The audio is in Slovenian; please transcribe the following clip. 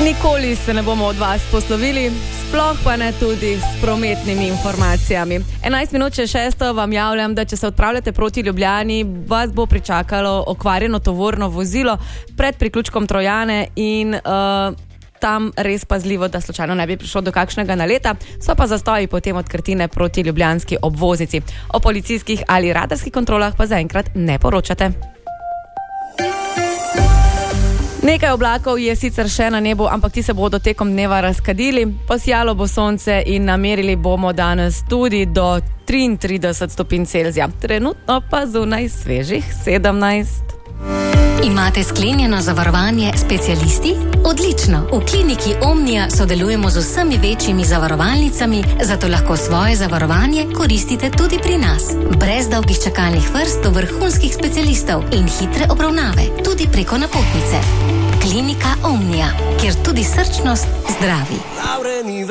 Nikoli se ne bomo od vas poslovili, sploh pa ne tudi s prometnimi informacijami. 11 minut čez 6 vam javljam, da če se odpravljate proti Ljubljani, vas bo pričakalo okvarjeno tovorno vozilo pred priključkom Trojane in tam res pazljivo, da slučajno ne bi prišlo do kakšnega naleta, so pa zastoji potem od Krtine proti ljubljanski obvoznici. O policijskih ali radarskih kontrolah pa zaenkrat ne poročate. Nekaj oblakov je sicer še na nebu, ampak ti se bodo tekom dneva razkadili. Posijalo bo sonce in namerili bomo danes tudi do 33 stopinj Celzija. Trenutno pa zunaj svežih 17. Imate sklenjeno zavarovanje specialisti? Odlično! V kliniki Omnia sodelujemo z vsemi večjimi zavarovalnicami, zato lahko svoje zavarovanje koristite tudi pri nas. Brez dolgih čakalnih vrst do vrhunskih specialistov in hitre obravnave, tudi preko napotnice. Klinika Omnia, kjer tudi srčnost zdravi.